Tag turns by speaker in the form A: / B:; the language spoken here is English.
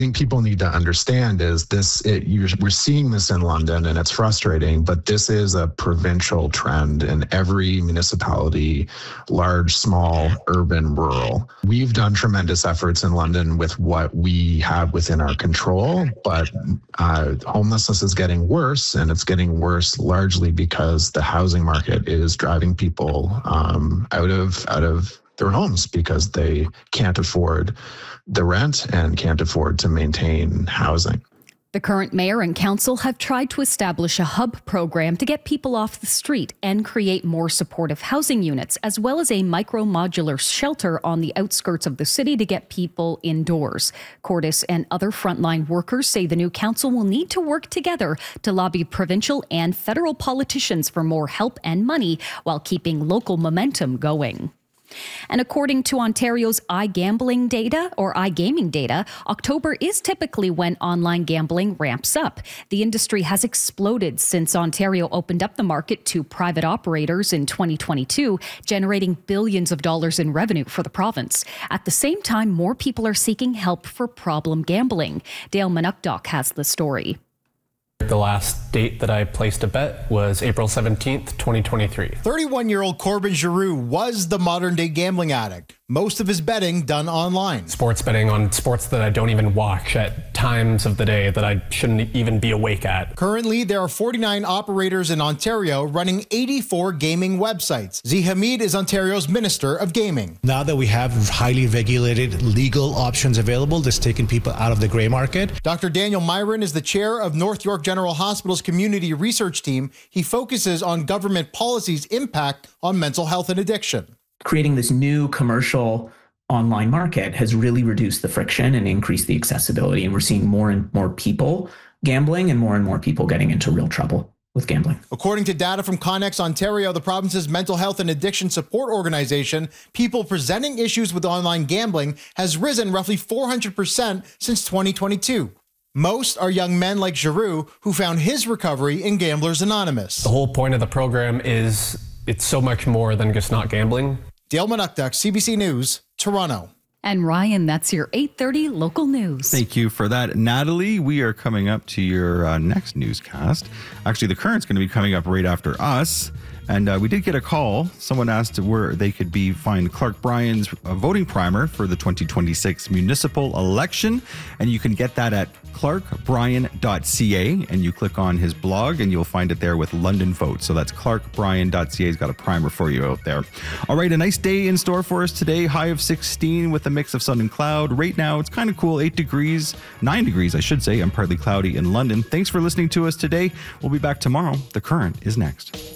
A: think people need to understand is we're seeing this in London and it's frustrating, but this is a provincial trend in every municipality, large, small, urban, rural. We've done tremendous efforts in London with what we have within our control, but homelessness is getting worse, and it's getting worse largely because the housing market is driving people out of their homes because they can't afford the rent and can't afford to maintain housing.
B: The current mayor and council have tried to establish a hub program to get people off the street and create more supportive housing units, as well as a micro-modular shelter on the outskirts of the city to get people indoors. Cordis and other frontline workers say the new council will need to work together to lobby provincial and federal politicians for more help and money while keeping local momentum going. And according to Ontario's iGaming data, October is typically when online gambling ramps up. The industry has exploded since Ontario opened up the market to private operators in 2022, generating billions of dollars in revenue for the province. At the same time, more people are seeking help for problem gambling. Dale Manukdok has the story.
C: The last date that I placed a bet was April 17th, 2023.
D: 31-year-old Corbin Giroux was the modern-day gambling addict. Most of his betting done online.
C: Sports betting on sports that I don't even watch at times of the day that I shouldn't even be awake at.
D: Currently, there are 49 operators in Ontario running 84 gaming websites. Z. Hamid is Ontario's Minister of Gaming.
E: Now that we have highly regulated legal options available, that's taking people out of the gray market.
D: Dr. Daniel Myron is the chair of North York General Hospital's community research team. He focuses on government policy's impact on mental health and addiction.
F: Creating this new commercial online market has really reduced the friction and increased the accessibility. And we're seeing more and more people gambling and more people getting into real trouble with gambling. According to data from Connex Ontario, the province's mental health and addiction support organization, people presenting issues with online gambling has risen roughly 400% since 2022. Most are young men like Giroux, who found his recovery in Gamblers Anonymous.
C: The whole point of the program is it's so much more than just not gambling.
D: Dale Manukdok, CBC News, Toronto.
B: And Ryan, that's your 8:30 local news.
G: Thank you for that, Natalie. We are coming up to your next newscast. Actually, the Current's going to be coming up right after us. And we did get a call. Someone asked where they could find Clark Bryan's voting primer for the 2026 municipal election. And you can get that at clarkbryan.ca. And you click on his blog and you'll find it there with London Vote. So that's clarkbryan.ca. He's got a primer for you out there. All right, a nice day in store for us today. High of 16 with a mix of sun and cloud. Right now, it's kind of cool. 9 degrees, I should say, and partly cloudy in London. Thanks for listening to us today. We'll be back tomorrow. The Current is next.